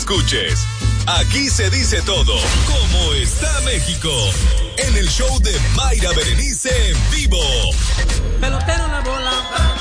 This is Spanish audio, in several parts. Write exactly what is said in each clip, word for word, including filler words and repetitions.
escuches. Aquí se dice todo. ¿Cómo está México? En el show de Mayra Berenice en vivo. Pelotero en la bola.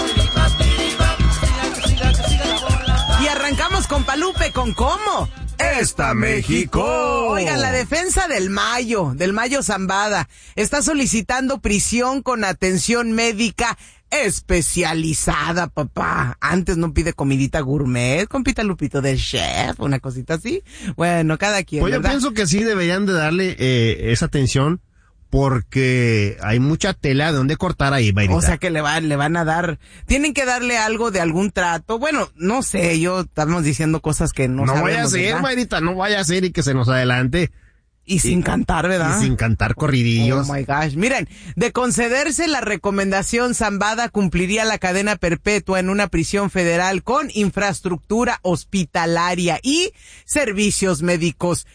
Y arrancamos con Palupe, ¿con cómo? ¡Está México! Oigan, la defensa del Mayo, del Mayo Zambada, está solicitando prisión con atención médica especializada, papá. Antes no pide comidita gourmet, compita Lupito del chef, una cosita así. Bueno, cada quien, Pues yo ¿verdad? pienso que sí deberían de darle eh, esa atención, porque hay mucha tela de donde cortar ahí, Mayrita. O sea que le van, le van a dar, tienen que darle algo de algún trato. Bueno, no sé, yo estamos diciendo cosas que no, no sabemos, vaya a ser, ¿verdad? Mayrita, no vaya a ser y que se nos adelante. Y sin cantar, ¿verdad? Y sin cantar corridillos. Oh my gosh. Miren, de concederse la recomendación, Zambada cumpliría la cadena perpetua en una prisión federal con infraestructura hospitalaria y servicios médicos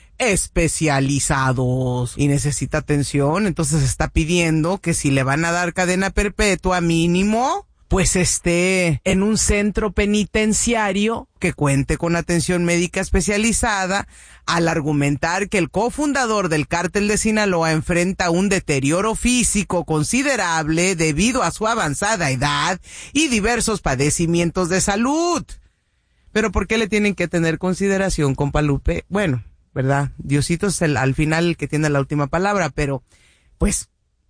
especializados. Y necesita atención, entonces está pidiendo que si le van a dar cadena perpetua mínimo, pues esté en un centro penitenciario que cuente con atención médica especializada, al argumentar que el cofundador del cártel de Sinaloa enfrenta un deterioro físico considerable debido a su avanzada edad y diversos padecimientos de salud. Pero ¿por qué le tienen que tener consideración, compa Lupe? Bueno, ¿verdad? Diosito es el, al final el que tiene la última palabra, pero pues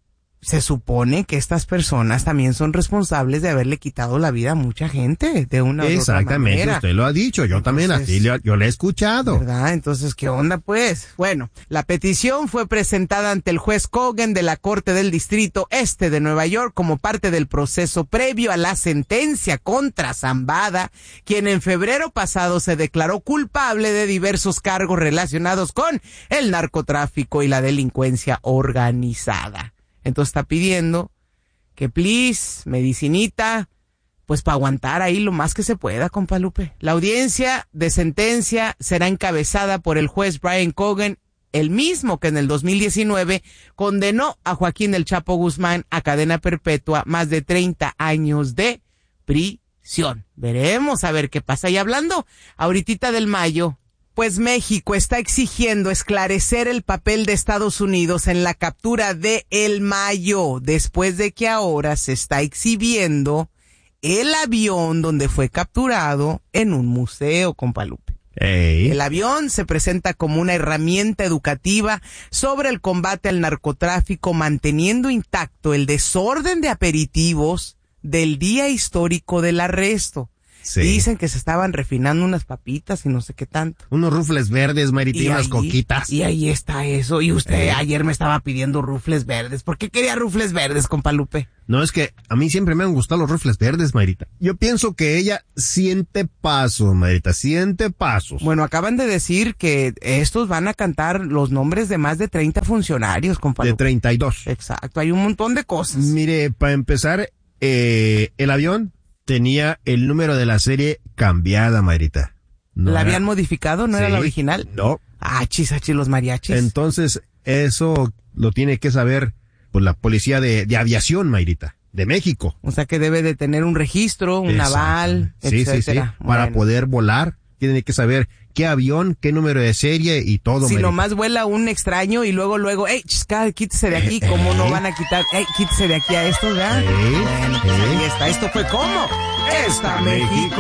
se supone que estas personas también son responsables de haberle quitado la vida a mucha gente de una u otra Exactamente, manera. usted lo ha dicho, yo Entonces, también así le, yo le he escuchado. ¿Verdad? Entonces, ¿qué onda pues? Bueno, la petición fue presentada ante el juez Cogan de la Corte del Distrito Este de Nueva York como parte del proceso previo a la sentencia contra Zambada, quien en febrero pasado se declaró culpable de diversos cargos relacionados con el narcotráfico y la delincuencia organizada. Entonces está pidiendo que, please, medicinita, pues para aguantar ahí lo más que se pueda, compa Lupe. La audiencia de sentencia será encabezada por el juez Brian Cogan, el mismo que en el dos mil diecinueve condenó a Joaquín El Chapo Guzmán a cadena perpetua, más de treinta años de prisión. Veremos a ver qué pasa. Y hablando ahorita del Mayo, pues México está exigiendo esclarecer el papel de Estados Unidos en la captura de El Mayo, después de que ahora se está exhibiendo el avión donde fue capturado en un museo, compa Lupe. Ey. El avión se presenta como una herramienta educativa sobre el combate al narcotráfico, manteniendo intacto el desorden de aperitivos del día histórico del arresto. Sí. Dicen que se estaban refinando unas papitas y no sé qué tanto. Unos rufles verdes, Mayrita, y unas ahí, coquitas. Y ahí está eso. Y usted Eh. ayer me estaba pidiendo rufles verdes. ¿Por qué quería rufles verdes, compa Lupe? No, es que a mí siempre me han gustado los rufles verdes, Mayrita. Yo pienso que ella siente pasos, Mayrita, siente pasos. Bueno, acaban de decir que estos van a cantar los nombres de más de treinta funcionarios, compa De Lupe. treinta y dos. Exacto, hay un montón de cosas. Mire, para empezar, eh, el avión tenía el número de la serie cambiada, Mayrita. No ¿La era- habían modificado? ¿No Sí, era la original? No. Ah, chis, ah, chis, los mariachis. Entonces, eso lo tiene que saber pues la policía de, de aviación, Mayrita, de México. O sea que debe de tener un registro, un aval, Sí, sí, sí. etcétera. Para Bueno. poder volar, tiene que saber qué avión, qué número de serie y todo, Si Mayrita. nomás vuela un extraño y luego, luego, ey, chisca, quítese de aquí, ¿cómo no van a quitar? Ey, quítese de aquí a estos, ¿verdad? Eh, Bueno, pues eh. ahí está, esto fue ¿Cómo? Está México.